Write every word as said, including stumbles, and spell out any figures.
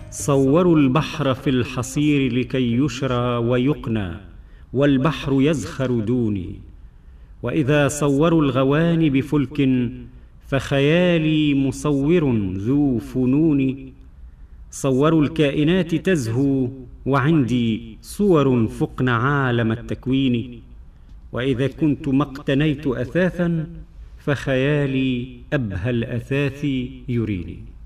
صوروا البحر في الحصير لكي يشرى ويقنى، والبحر يزخر دوني. وإذا صوروا الغواني بفلك، فخيالي مصور ذو فنون. صوروا الكائنات تزهو، وعندي صور فقن عالم التكوين. وإذا كنت ما اقتنيت أثاثا، فخيالي أبهى الأثاث يريني.